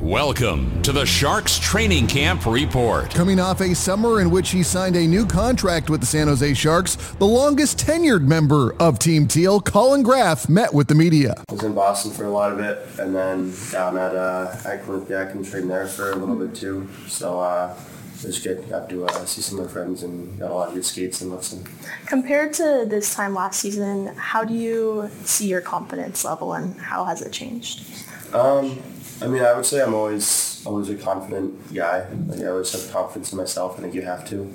Welcome to the Sharks Training Camp Report. Coming off a summer in which he signed a new contract with the San Jose Sharks, the longest tenured member of Team Teal, Colin Graff, met with the media. I was in Boston for a lot of it, and then down at Ackland trained there for a little bit too. So it was good. Got to see some of my friends and got a lot of good skates and lifts. Compared to this time last season, how do you see your confidence level and how has it changed? I mean, I would say I'm always a confident guy. Like, I always have confidence in myself. I think you have to.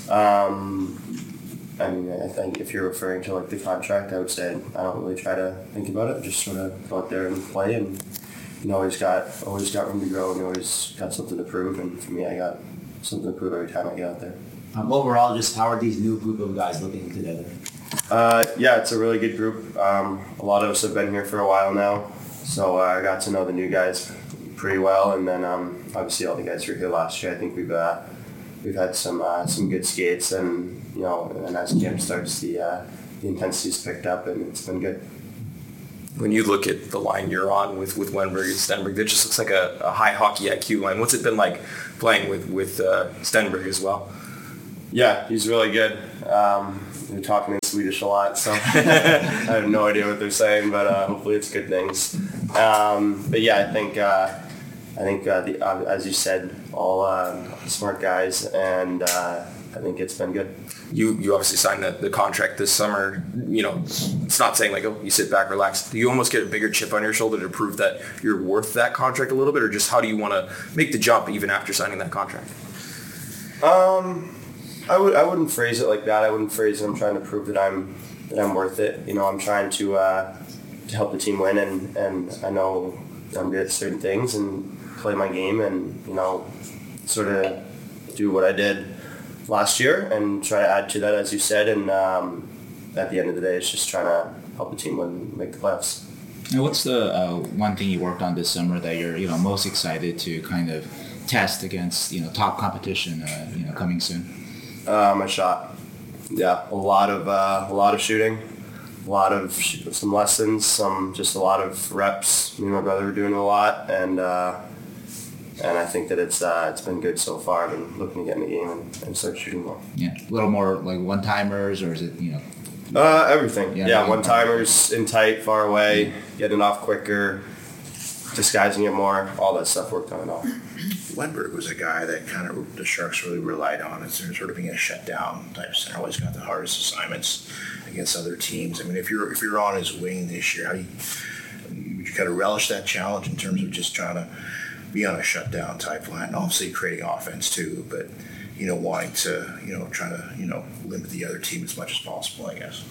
I mean, I think if you're referring to like the contract, I would say I don't really try to think about it. Just sort of go out there and play, and always got room to grow, and you always got something to prove. And for me, I got something to prove every time I get out there. Overall, just how are these new group of guys looking together? Yeah, it's a really good group. A lot of us have been here for a while now. So I got to know the new guys pretty well, and then obviously all the guys who were here last year. I think we've had some good skates, and and as camp starts, the intensity's picked up, and it's been good. When you look at the line you're on with Wennberg and Stenberg, that just looks like a high hockey IQ line. What's it been like playing with Stenberg as well? Yeah, he's really good. They're talking in Swedish a lot, so I have no idea what they're saying, but hopefully it's good things. But yeah, I think as you said, all smart guys, and I think it's been good. You obviously signed the contract this summer. It's not saying like, oh, you sit back, relax. Do you almost get a bigger chip on your shoulder to prove that you're worth that contract a little bit, or just how do you want to make the jump even after signing that contract? I wouldn't phrase it like that. I wouldn't phrase it I'm trying to prove that I'm worth it. I'm trying to help the team win, and I know I'm good at certain things and play my game, and sort of do what I did last year and try to add to that, as you said. And at the end of the day, it's just trying to help the team win, make the playoffs. And what's the one thing you worked on this summer that you're most excited to kind of test against top competition coming soon? My shot. Yeah, a lot of shooting, some lessons, just a lot of reps. Me and my brother were doing a lot, and I think that it's been good so far. I've been looking to get in the game and start shooting more. Yeah, a little more like one-timers, or is it everything. Yeah, one-timers, in tight, far away, getting it off quicker, disguising it more. All that stuff worked on it all. Wennberg was a guy that kind of the Sharks really relied on as sort of being a shutdown type center. Always got the hardest assignments against other teams. I mean, if you're on his wing this year, would you kind of relish that challenge in terms of just trying to be on a shutdown type line? Obviously creating offense too, but wanting to try to limit the other team as much as possible, I guess.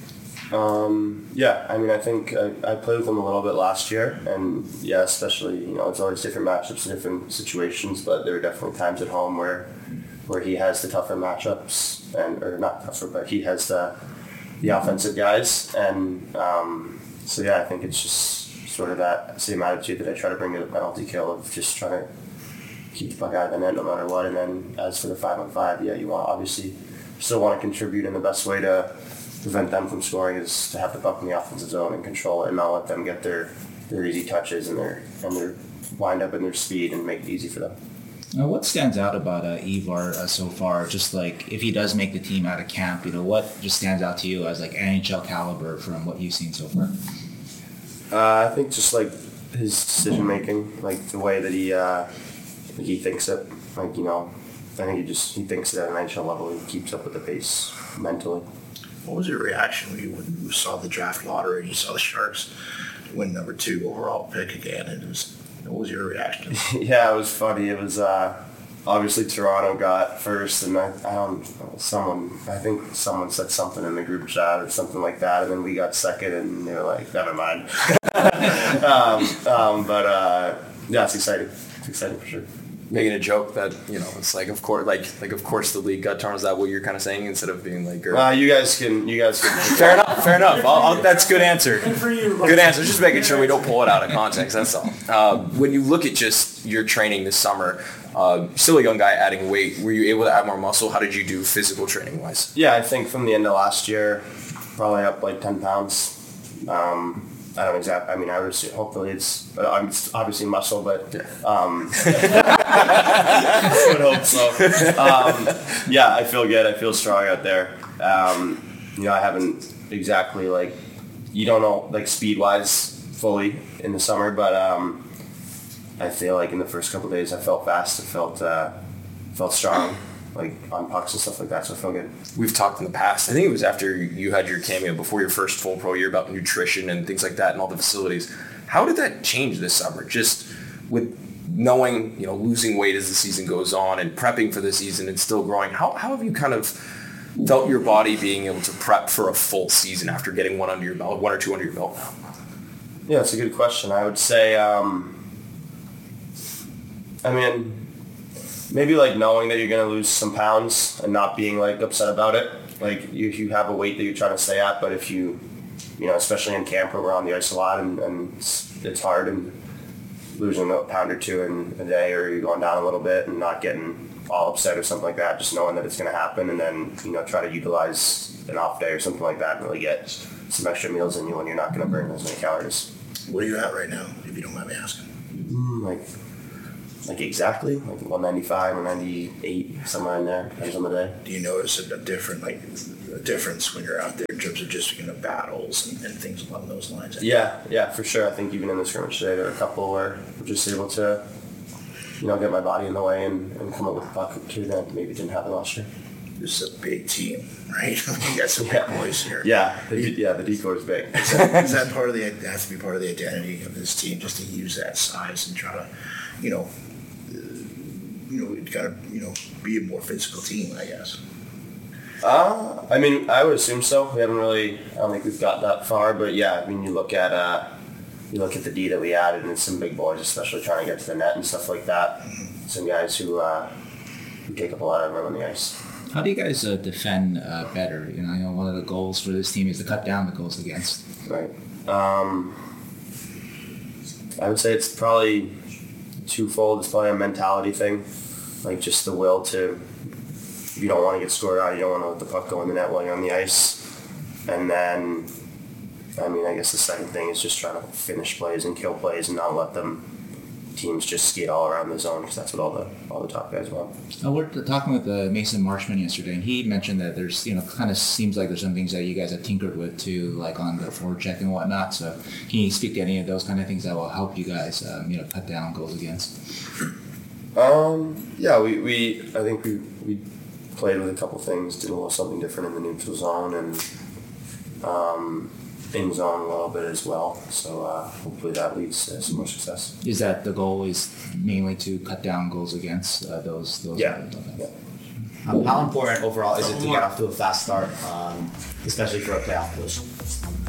Yeah, I mean, I think I played with him a little bit last year, and yeah, especially, it's always different matchups, different situations, but there are definitely times at home where he has the tougher matchups, or not tougher, but he has the offensive guys, and so yeah, I think it's just sort of that same attitude that I try to bring to the penalty kill of just trying to keep the puck out of the net no matter what, and then as for the 5-on-5, yeah, you obviously still want to contribute, in the best way to prevent them from scoring is to have the puck in the offensive zone and control it, and not let them get their easy touches and their wind up and their speed and make it easy for them. What stands out about Ivar so far? Just like if he does make the team out of camp, what just stands out to you as like NHL caliber from what you've seen so far? I think just like his decision making, like the way that he thinks it. Like I think he thinks it at an NHL level. He keeps up with the pace mentally. What was your reaction when you saw the draft lottery and you saw the Sharks win number 2 overall pick again? What was your reaction? Yeah, it was funny. It was obviously Toronto got first, and I think someone said something in the group chat or something like that, and then we got second, and they were like, never mind. But yeah, it's exciting. It's exciting for sure. Making a joke that it's like of course the league got torn. Is that what you're kind of saying, instead of being like? You guys can. Fair enough. That's good answer. Good answer. Just making sure we don't pull it out of context. That's all. When you look at just your training this summer, still a young guy adding weight. Were you able to add more muscle? How did you do physical training wise? Yeah, I think from the end of last year, probably up like 10 pounds. I don't exactly. I mean, I would assume, hopefully it's obviously muscle, but I would hope so. Yeah, I feel good. I feel strong out there. I haven't exactly you don't know speed wise fully in the summer, but I feel like in the first couple of days I felt fast. I felt strong. On pucks and stuff like that, so I feel good. We've talked in the past, I think it was after you had your cameo before your first full pro year, about nutrition and things like that and all the facilities. How did that change this summer? Just with knowing, losing weight as the season goes on and prepping for the season and still growing, how have you kind of felt your body being able to prep for a full season after getting one or two under your belt now? Yeah, it's a good question. I would say, maybe knowing that you're going to lose some pounds and not being upset about it. You have a weight that you're trying to stay at, but if you, especially in camp where we're on the ice a lot and it's hard and losing a pound or two in a day, or you're going down a little bit and not getting all upset or something like that, just knowing that it's going to happen, and then, try to utilize an off day or something like that and really get some extra meals in you when you're not going to burn as many calories. What are you at right now, if you don't mind me asking? Exactly, 195 or 98, somewhere in there, depends on the day. Do you notice a difference when you're out there in terms of just battles and things along those lines? Yeah, for sure. I think even in the scrimmage today, there were a couple where we're just able to, get my body in the way and come up with a puck or two that maybe didn't happen last year. This is a big team, right? You got some big boys here. Yeah, the decor is big. Is that part of the? It has to be part of the identity of this team, just to use that size and try to, be a more physical team, I guess. I would assume so. We haven't really. I don't think we've got that far, but yeah. You look at the D that we added, and it's some big boys, especially trying to get to the net and stuff like that. Mm-hmm. Some guys who take up a lot of room on the ice. How do you guys defend better? I know one of the goals for this team is to cut down the goals against. Right. I would say it's probably twofold. It's probably a mentality thing, just the will to. You don't want to get scored out. You don't want to let the puck go in the net while you're on the ice. And then, I guess the second thing is just trying to finish plays and kill plays and not let teams just skate all around the zone, because that's what all the top guys want. We're talking with Mason Marshman yesterday, and he mentioned that there's, kind of seems like there's some things that you guys have tinkered with too, on the forecheck and whatnot. So can you speak to any of those kind of things that will help you guys, cut down goals against? Yeah, I think we played with a couple things, did a little something different in the neutral zone and in zone a little bit as well. So hopefully that leads to some more success. Is that the goal? Is mainly to cut down goals against those? Yeah. How important overall is it to get off to a fast start, especially for a playoff push?